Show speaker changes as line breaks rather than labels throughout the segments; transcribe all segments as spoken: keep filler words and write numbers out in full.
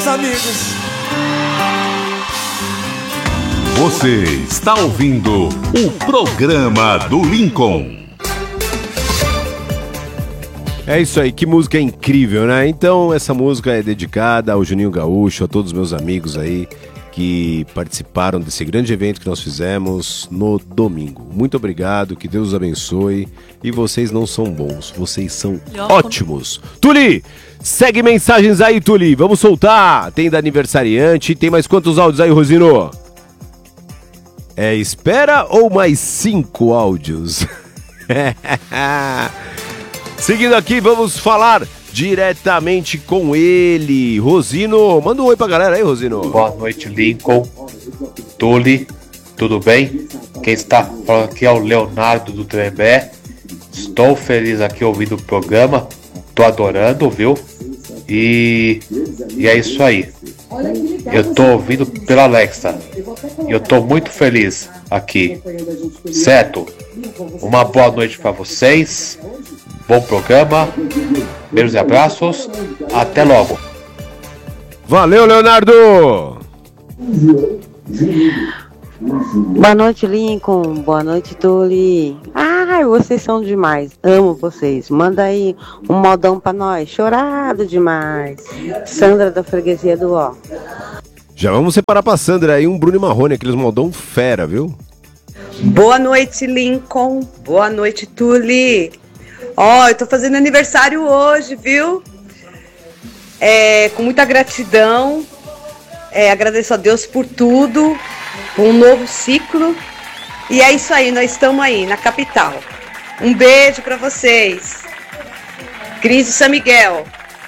amigos.
Você está ouvindo o programa do Lincoln.
É isso aí, que música incrível, né? Então essa música é dedicada ao Juninho Gaúcho, a todos os meus amigos aí que participaram desse grande evento que nós fizemos no domingo. Muito obrigado, que Deus os abençoe. E vocês não são bons, vocês são ótimos. Tuli, segue mensagens aí, Tuli, vamos soltar. Tem da aniversariante, tem mais quantos áudios aí, Rosino? É espera ou mais cinco áudios? Seguindo aqui, vamos falar diretamente com ele. Rosino, manda um oi pra galera aí, Rosino.
Boa noite, Lincoln. Tuli, tudo bem? Quem está falando aqui é o Leonardo do Trembé. Estou feliz aqui ouvindo o programa. Tô adorando, viu? E, e é isso aí. Eu tô ouvindo pela Alexa. E eu tô muito feliz aqui. Certo? Uma boa noite pra vocês. Bom programa. Beijos e abraços. Até logo.
Valeu, Leonardo.
Boa noite, Lincoln. Boa noite, Tuli. Ai, vocês são demais. Amo vocês. Manda aí um modão pra nós. Chorado demais. Sandra da Freguesia do Ó.
Já vamos separar pra Sandra aí um Bruno e Marrone, aqueles modão fera, viu?
Boa noite, Lincoln. Boa noite, Tuli. Ó, oh, eu tô fazendo aniversário hoje, viu? É, com muita gratidão. É, agradeço a Deus por tudo. Um novo ciclo. E é isso aí, nós estamos aí, na capital. Um beijo pra vocês. Cris do São Miguel.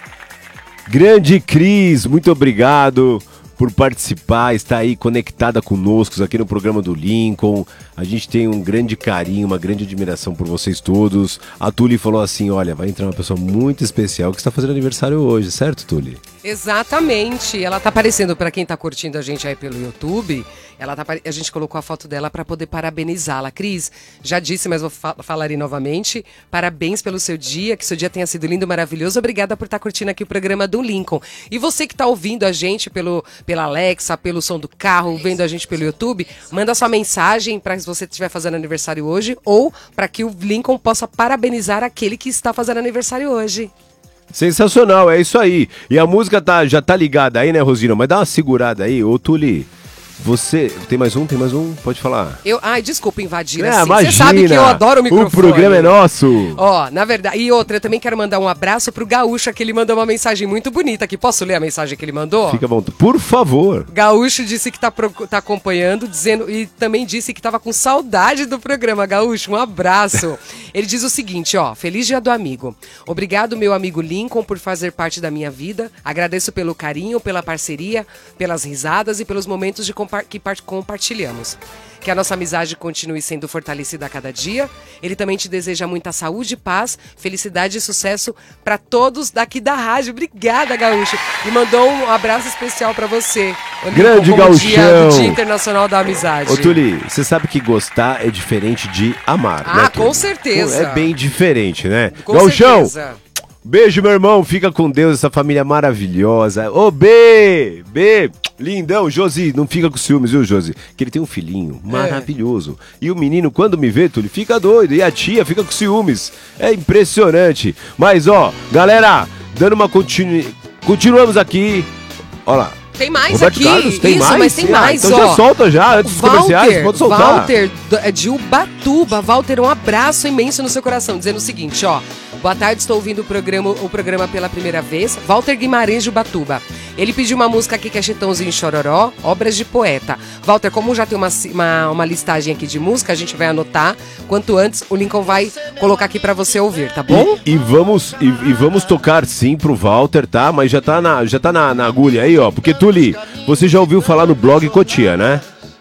Grande Cris, muito obrigado por participar, estar aí conectada conosco aqui no programa do Lincoln. A gente tem um grande carinho, uma grande admiração por vocês todos. A Tuli falou assim, olha, vai entrar uma pessoa muito especial que está fazendo aniversário hoje, certo, Tuli?
Exatamente, ela tá aparecendo para quem tá curtindo a gente aí pelo YouTube. Ela tá, a gente colocou a foto dela para poder parabenizá-la. Cris, já disse, mas vou fa- falar novamente. Parabéns pelo seu dia, que seu dia tenha sido lindo, maravilhoso. Obrigada por estar curtindo aqui o programa do Lincoln. E você que tá ouvindo a gente pelo, pela Alexa, pelo som do carro, vendo a gente pelo YouTube, manda sua mensagem para se você estiver fazendo aniversário hoje ou para que o Lincoln possa parabenizar aquele que está fazendo aniversário hoje.
Sensacional, é isso aí. E a música tá, já tá ligada aí, né, Rosina? Mas dá uma segurada aí, ô Tuli. Você. Tem mais um? Tem mais um? Pode falar.
Eu, ai, desculpa invadir
é,
assim.
Imagina,
você sabe que eu adoro o microfone.
O programa é nosso.
Ó, na verdade. E outra, eu também quero mandar um abraço pro Gaúcho, que ele mandou uma mensagem muito bonita aqui. Posso ler a mensagem que ele mandou?
Fica bom. Por favor.
Gaúcho disse que tá, pro, tá acompanhando, dizendo, e também disse que tava com saudade do programa. Gaúcho, um abraço. Ele diz o seguinte, ó. Feliz dia do amigo. Obrigado, meu amigo Lincoln, por fazer parte da minha vida. Agradeço pelo carinho, pela parceria, pelas risadas e pelos momentos de compa- que part- compartilhamos. Que a nossa amizade continue sendo fortalecida a cada dia. Ele também te deseja muita saúde, paz, felicidade e sucesso para todos daqui da rádio. Obrigada, Gaúcho. E mandou um abraço especial para você.
Grande Gaúchão.
Dia, do Dia Internacional da Amizade.
Ô, Tuli, você sabe que gostar é diferente de amar,
Ah,
né,
com certeza.
É bem diferente, né?
Com
Gaúchão,
certeza.
beijo, meu irmão. Fica com Deus, essa família maravilhosa. Ô, B, B, lindão. Josi, não fica com ciúmes, viu, Josi? Que ele tem um filhinho maravilhoso. É. E o menino, quando me vê, Tuli, fica doido. E a tia fica com ciúmes. É impressionante. Mas, ó, galera, dando uma continu... Continuamos aqui. Ó lá.
Tem mais
Roberto
aqui,
Carlos, tem
isso,
mais?
mas tem
Ah,
mais,
então
ó.
já solta já, antes dos comerciais, pode soltar.
Walter, do- de Ubatuba. Walter, um abraço imenso no seu coração, dizendo o seguinte, ó. Boa tarde, estou ouvindo o programa, o programa pela primeira vez. Walter Guimarães de Ubatuba. Ele pediu uma música aqui que é Chitãozinho e Chororó, Obras de Poeta. Walter, como já tem uma, uma, uma listagem aqui de música, a gente vai anotar. Quanto antes, o Lincoln vai colocar aqui pra você ouvir, tá bom?
E, e vamos, e, e vamos tocar sim pro Walter, tá? Mas já tá, na, já tá na, na agulha aí, ó. Porque, Tuli, você já ouviu falar no blog Cotia, né?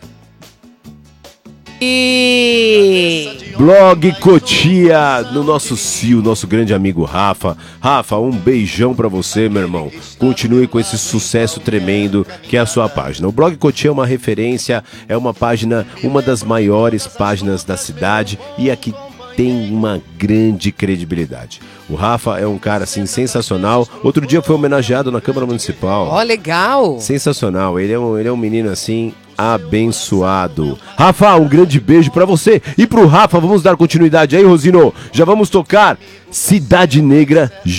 E...
Blog Cotia, no nosso C I O, nosso grande amigo Rafa. Rafa, um beijão pra você, meu irmão. Continue com esse sucesso tremendo que é a sua página. O Blog Cotia é uma referência, é uma página, uma das maiores páginas da cidade e aqui tem uma grande credibilidade. O Rafa é um cara, assim, sensacional. Outro dia foi homenageado na Câmara Municipal.
Ó, legal.
Sensacional. Ele é um, ele é um menino, assim, abençoado. Rafa, um grande beijo pra você. E pro Rafa, vamos dar continuidade aí, Rosino. Já vamos tocar Cidade Negra